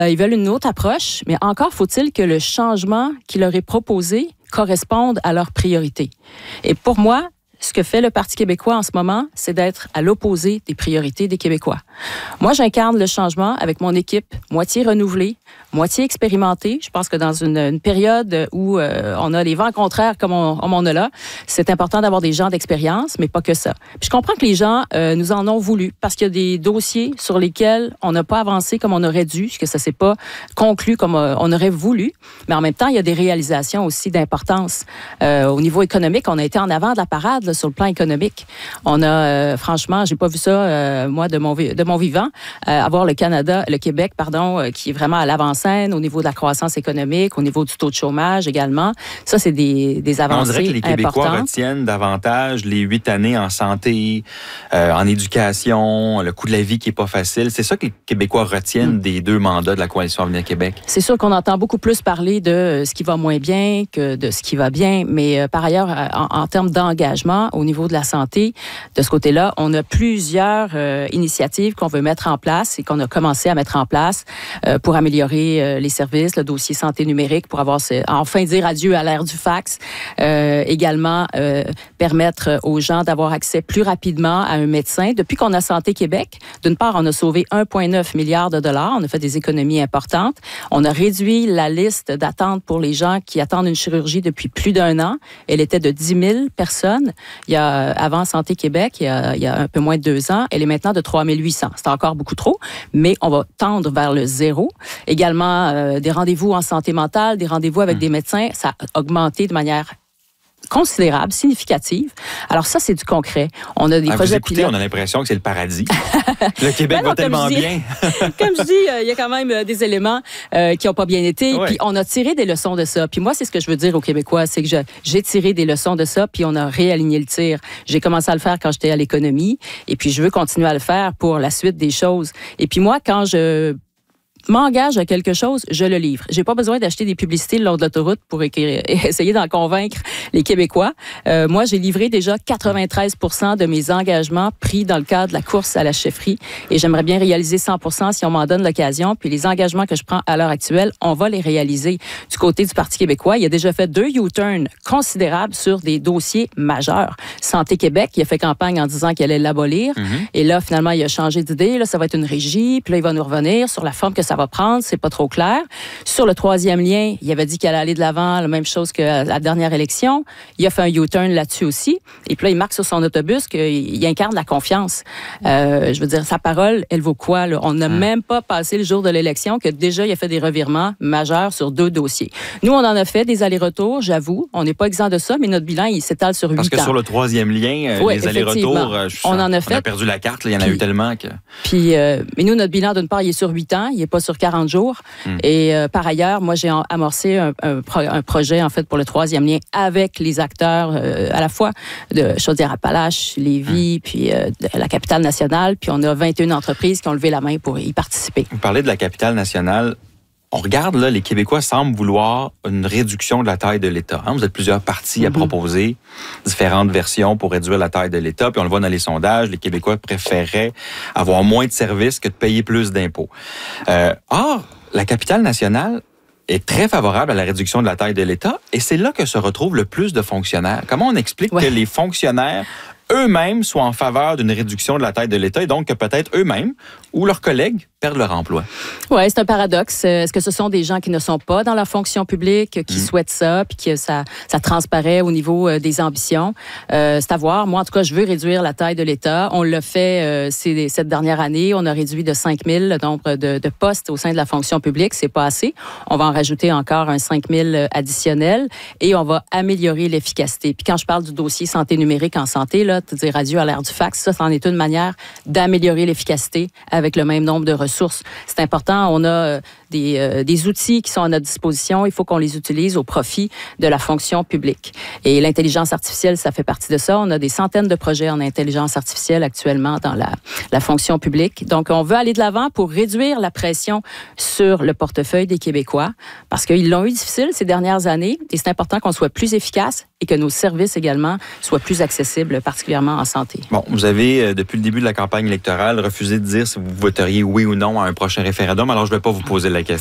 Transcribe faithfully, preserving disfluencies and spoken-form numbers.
Euh, ils veulent une autre approche, mais encore faut-il que le changement qui leur est proposé corresponde à leurs priorités. Et pour moi, ce que fait le Parti québécois en ce moment, c'est d'être à l'opposé des priorités des Québécois. Moi, j'incarne le changement avec mon équipe moitié renouvelée, moitié expérimentée. Je pense que dans une, une période où euh, on a les vents contraires comme on, on en a là, c'est important d'avoir des gens d'expérience, mais pas que ça. Puis je comprends que les gens euh, nous en ont voulu parce qu'il y a des dossiers sur lesquels on n'a pas avancé comme on aurait dû, que ça s'est pas conclu comme euh, on aurait voulu. Mais en même temps, il y a des réalisations aussi d'importance. Euh, au niveau économique, on a été en avant de la parade là, sur le plan économique. On a, euh, franchement, j'ai pas vu ça, euh, moi, de mon, de mon vivant, euh, avoir le Canada, le Québec, pardon, euh, qui est vraiment à l'avant-scène au niveau de la croissance économique, au niveau du taux de chômage également. Ça, c'est des, des avancées importantes. On dirait que les Québécois retiennent davantage les huit années en santé, euh, en éducation, le coût de la vie qui est pas facile. C'est ça que les Québécois retiennent mmh. des deux mandats de la Coalition Avenir Québec. C'est sûr qu'on entend beaucoup plus parler de ce qui va moins bien que de ce qui va bien, mais euh, par ailleurs, en, en termes d'engagement, au niveau de la santé, de ce côté-là, on a plusieurs euh, initiatives qu'on veut mettre en place et qu'on a commencé à mettre en place euh, pour améliorer euh, les services, le dossier santé numérique, pour avoir ce, enfin dire adieu à l'ère du fax, euh, également euh, permettre aux gens d'avoir accès plus rapidement à un médecin. Depuis qu'on a Santé Québec, d'une part, on a sauvé un virgule neuf milliard de dollars, on a fait des économies importantes, on a réduit la liste d'attente pour les gens qui attendent une chirurgie depuis plus d'un an. Elle était de dix mille personnes. Il y a, avant Santé Québec, il y a, il y a un peu moins de deux ans, elle est maintenant de trois mille huit cents. C'est encore beaucoup trop, mais on va tendre vers le zéro. Également, euh, des rendez-vous en santé mentale, des rendez-vous avec mmh. des médecins, ça a augmenté de manière considérable, significative. Alors ça, c'est du concret. On a des ah, projets vous écoutez, pilotes. on a l'impression que c'est le paradis. Le Québec non, va tellement dis, bien. Comme je dis, il euh, y a quand même euh, des éléments euh, qui n'ont pas bien été. Ouais. Puis on a tiré des leçons de ça. Puis moi, c'est ce que je veux dire aux Québécois, c'est que je, j'ai tiré des leçons de ça, puis on a réaligné le tir. J'ai commencé à le faire quand j'étais à l'économie, et puis je veux continuer à le faire pour la suite des choses. Et puis moi, quand je m'engage à quelque chose, je le livre. J'ai pas besoin d'acheter des publicités le long de l'autoroute pour écrire, essayer d'en convaincre les Québécois. Euh, moi, j'ai livré déjà quatre-vingt-treize pour cent de mes engagements pris dans le cadre de la course à la chefferie et j'aimerais bien réaliser cent pour cent si on m'en donne l'occasion. Puis les engagements que je prends à l'heure actuelle, on va les réaliser. Du côté du Parti québécois, il a déjà fait deux U-turns considérables sur des dossiers majeurs. Santé Québec, il a fait campagne en disant qu'il allait l'abolir. Mm-hmm. Et là, finalement, il a changé d'idée. Là, ça va être une régie. Puis là, il va nous revenir sur la forme que ça va prendre, c'est pas trop clair. Sur le troisième lien, il avait dit qu'il allait aller de l'avant, la même chose que la dernière élection. Il a fait un U-turn là-dessus aussi. Et puis là, il marque sur son autobus qu'il incarne la confiance. Euh, je veux dire, sa parole, elle vaut quoi, là? On n'a mmh. même pas passé le jour de l'élection que déjà, il a fait des revirements majeurs sur deux dossiers. Nous, on en a fait des allers-retours, j'avoue. On n'est pas exempt de ça, mais notre bilan, il s'étale sur huit ans. Parce que sur le troisième lien, oui, les allers-retours, je on en a fait. On a perdu la carte, là, il y en a puis, eu tellement que... Puis, euh, mais nous, notre bilan, d'une part, il est sur huit ans, il n'est pas sur quarante jours. Hum. Et euh, par ailleurs, moi, j'ai amorcé un, un, pro, un projet, en fait, pour le troisième lien avec les acteurs euh, à la fois de Chaudière-Appalaches, Lévis, hum. puis euh, de la capitale nationale. Puis on a vingt et une entreprises qui ont levé la main pour y participer. Vous parlez de la capitale nationale. On regarde, là, les Québécois semblent vouloir une réduction de la taille de l'État. Hein? Vous êtes plusieurs partis mm-hmm. à proposer différentes versions pour réduire la taille de l'État. Puis on le voit dans les sondages, les Québécois préféraient avoir moins de services que de payer plus d'impôts. Euh, or, la capitale nationale est très favorable à la réduction de la taille de l'État et c'est là que se retrouvent le plus de fonctionnaires. Comment on explique ouais. que les fonctionnaires eux-mêmes soient en faveur d'une réduction de la taille de l'État et donc que peut-être eux-mêmes ou leurs collègues perdent leur emploi? Oui, c'est un paradoxe. Est-ce que ce sont des gens qui ne sont pas dans la fonction publique, qui mmh. souhaitent ça, puis que ça, ça transparaît au niveau euh, des ambitions? Euh, c'est à voir. Moi, en tout cas, je veux réduire la taille de l'État. On l'a fait euh, ces, cette dernière année. On a réduit de cinq mille le nombre de, de postes au sein de la fonction publique. C'est pas assez. On va en rajouter encore un cinq mille additionnel et on va améliorer l'efficacité. Puis quand je parle du dossier santé numérique en santé, là, te dire adieu à l'ère du fax, ça, c'en est une manière d'améliorer l'efficacité avec le même nombre de ressources. C'est important. On a des, euh, des outils qui sont à notre disposition. Il faut qu'on les utilise au profit de la fonction publique. Et l'intelligence artificielle, ça fait partie de ça. On a des centaines de projets en intelligence artificielle actuellement dans la, la fonction publique. Donc, on veut aller de l'avant pour réduire la pression sur le portefeuille des Québécois parce qu'ils l'ont eu difficile ces dernières années et c'est important qu'on soit plus efficace et que nos services également soient plus accessibles, particulièrement en santé. Bon, vous avez, euh, depuis le début de la campagne électorale, refusé de dire si vous voteriez oui ou non à un prochain référendum. Alors, je ne vais pas vous poser la question.